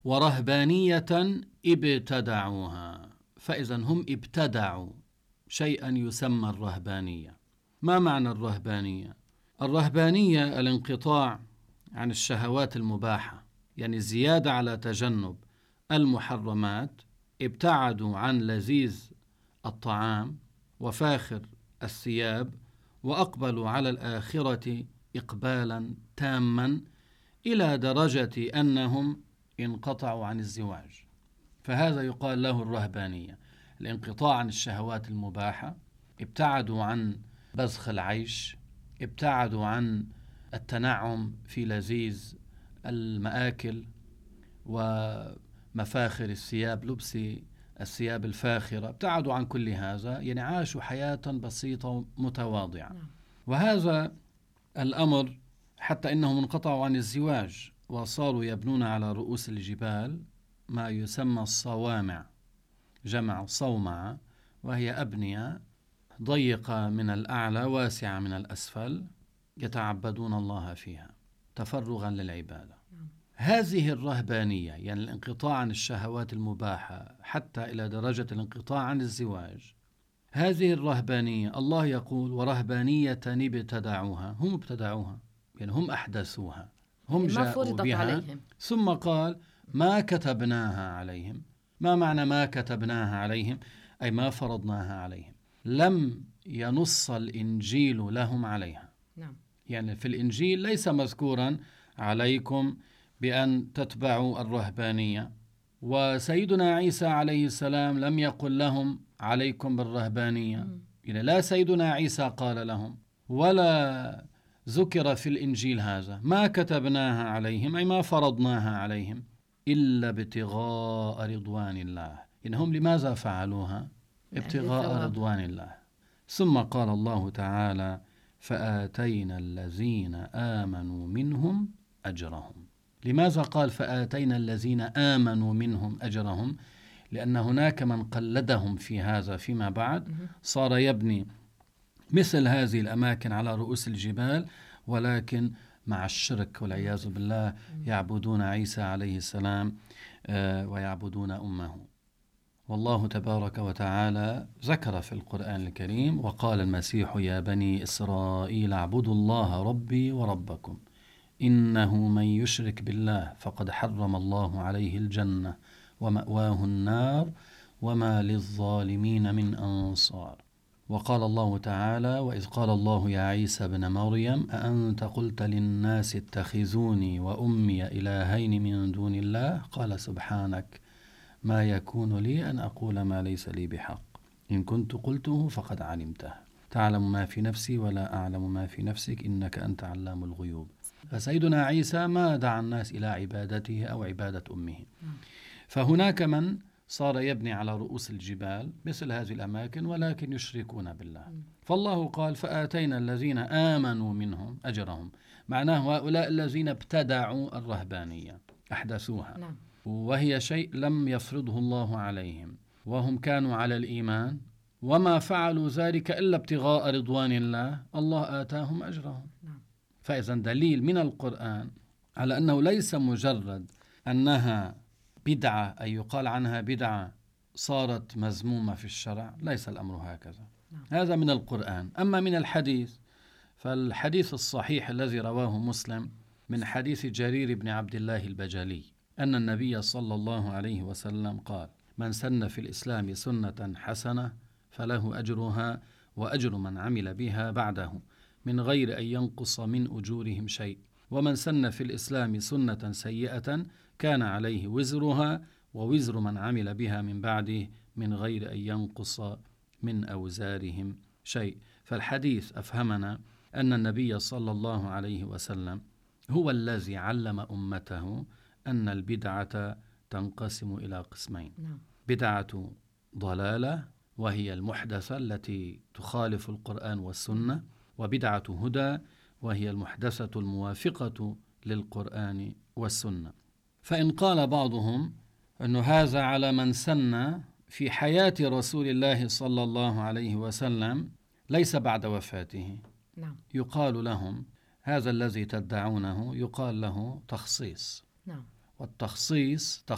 ورهبانية ابتدعوها. فإذا هم ابتدعوا شيئا يسمى الرهبانية. ما معنى الرهبانية؟ الرهبانية الانقطاع عن الشهوات المباحة، يعني الزيادة على تجنب المحرمات. ابتعدوا عن لذيذ الطعام وفاخر الثياب، وأقبلوا على الآخرة إقبالا تاما إلى درجة أنهم انقطعوا عن الزواج. فهذا يقال له الرهبانية، الانقطاع عن الشهوات المباحة. ابتعدوا عن بذخ العيش، ابتعدوا عن التنعم في لذيذ المآكل ومفاخر الثياب، لبس الثياب الفاخرة. ابتعدوا عن كل هذا، يعني عاشوا حياة بسيطة متواضعة. وهذا الأمر حتى إنهم انقطعوا عن الزواج وصاروا يبنون على رؤوس الجبال ما يسمى الصوامع، جمع صومعة، وهي أبنية ضيقة من الأعلى واسعة من الأسفل، يتعبدون الله فيها تفرغا للعبادة. هذه الرهبانية، يعني الانقطاع عن الشهوات المباحة حتى إلى درجة الانقطاع عن الزواج، هذه الرهبانية الله يقول ورهبانية ابتدعوها. هم ابتدعوها، يعني هم أحدثوها، هم جاءوا بها عليهم. ثم قال ما كتبناها عليهم. ما معنى ما كتبناها عليهم؟ أي ما فرضناها عليهم، لم ينص الإنجيل لهم عليها. نعم. يعني في الإنجيل ليس مذكورا عليكم بأن تتبعوا الرهبانية، وسيدنا عيسى عليه السلام لم يقل لهم عليكم بالرهبانية. يعني لا سيدنا عيسى قال لهم ولا ذكر في الإنجيل هذا. ما كتبناها عليهم أي ما فرضناها عليهم إلا ابتغاء رضوان الله. إنهم لماذا فعلوها؟ ابتغاء رضوان الله. ثم قال الله تعالى فآتينا الذين آمنوا منهم أجرهم. لماذا قال فآتينا الذين آمنوا منهم أجرهم؟ لأن هناك من قلدهم في هذا فيما بعد، صار يبني مثل هذه الأماكن على رؤوس الجبال، ولكن مع الشرك والعياذ بالله يعبدون عيسى عليه السلام ويعبدون أمه. والله تبارك وتعالى ذكر في القرآن الكريم وقال المسيح يا بني إسرائيل اعبدوا الله ربي وربكم إنه من يشرك بالله فقد حرم الله عليه الجنة ومأواه النار وما للظالمين من أنصار. وقال الله تعالى وإذ قال الله يا عيسى ابن مريم أأنت قلت للناس اتخذوني وأمي إلهين من دون الله قال سبحانك ما يكون لي أن أقول ما ليس لي بحق إن كنت قلته فقد علمته تعلم ما في نفسي ولا أعلم ما في نفسك إنك أنت علام الغيوب. فسيدنا عيسى ما دعا الناس إلى عبادته أو عبادة أمه. فهناك من صار يبني على رؤوس الجبال مثل هذه الأماكن ولكن يشركون بالله. فالله قال فآتينا الذين آمنوا منهم أجرهم، معناه هؤلاء الذين ابتدعوا الرهبانية أحدثوها. وهي شيء لم يفرضه الله عليهم، وهم كانوا على الإيمان وما فعلوا ذلك إلا ابتغاء رضوان الله، الله آتاهم أجرهم. فإذا دليل من القرآن على أنه ليس مجرد أنها بدعة أي يقال عنها بدعة صارت مذمومة في الشرع، ليس الأمر هكذا. هذا من القرآن. أما من الحديث فالحديث الصحيح الذي رواه مسلم من حديث جرير بن عبد الله البجلي أن النبي صلى الله عليه وسلم قال من سن في الإسلام سنة حسنة فله أجرها وأجر من عمل بها بعده من غير أن ينقص من أجورهم شيء، ومن سن في الإسلام سنة سيئة كان عليه وزرها ووزر من عمل بها من بعده من غير أن ينقص من أوزارهم شيء. فالحديث أفهمنا أن النبي صلى الله عليه وسلم هو الذي علم أمته أن البدعة تنقسم إلى قسمين: بدعة ضلالة وهي المحدثة التي تخالف القرآن والسنة، وبدعة هدى وهي المحدثة الموافقة للقرآن والسنة. فإن قال بعضهم أن هذا على من سن في حياة رسول الله صلى الله عليه وسلم ليس بعد وفاته، يقال لهم هذا الذي تدعونه يقال له تخصيص. والتخصيص